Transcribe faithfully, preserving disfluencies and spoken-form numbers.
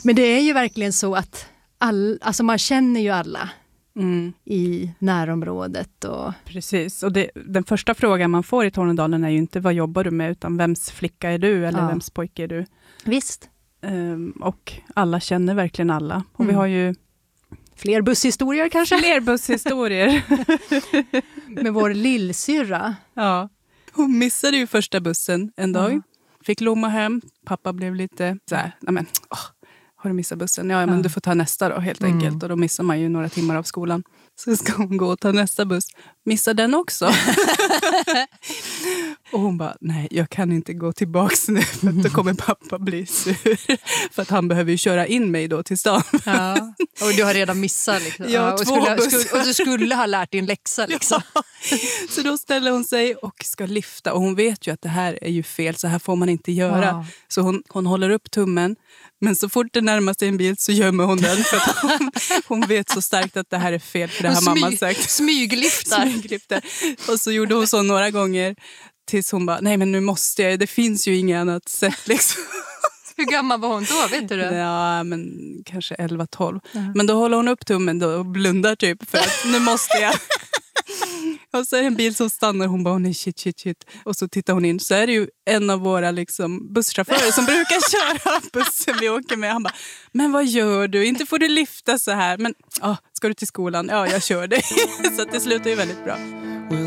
Men det är ju verkligen så att all, alltså man känner ju alla mm. i närområdet. Och... Precis, och det, den första frågan man får i Tornedalen är ju inte vad jobbar du med, utan vems flicka är du eller ja. vems pojke är du? Visst. Um, och alla känner verkligen alla. Och mm. vi har ju fler busshistorier kanske? Fler busshistorier. Med vår lillsyrra. Ja. Hon missade ju första bussen en dag. Mm. Fick lomma hem. Pappa blev lite så här, nej men, åh, har du missat bussen? Ja, ja, men du får ta nästa då helt enkelt. Mm. Och då missar man ju några timmar av skolan. Så ska hon gå och ta nästa buss. Missar den också. Och hon bara, nej jag kan inte gå tillbaks nu. För att då kommer pappa bli sur. För att han behöver ju köra in mig då till stan. Ja. Och du har redan missat liksom. Ja, ja, och, två skulle, bussar. skulle, och du skulle ha lärt din läxa liksom. Ja. Så då ställer hon sig och ska lyfta. Och hon vet ju att det här är ju fel. Så här får man inte göra. Ja. Så hon, hon håller upp tummen. Men så fort det närmar sig en bil så gömmer hon den. För att hon, hon vet så starkt att det här är fel. För det har mamma sagt. Smygliftar. Smygliftar. Och så gjorde hon så några gånger. Tills hon bara, nej men nu måste jag. Det finns ju inget annat sätt liksom. Hur gammal var hon då, vet du det? Ja, men kanske elva tolv. Uh-huh. Men då håller hon upp tummen då och blundar typ. För att nu måste jag. Och så är det en bil som stannar. Hon bara, nej shit, shit, shit. Och så tittar hon in. Så är det ju en av våra liksom, busschaufförer som brukar köra bussen vi åker med. Han bara, men vad gör du? Inte får du lyfta så här. Men, ah, ska du till skolan? Ja, jag kör dig. Så att det slutar ju väldigt bra.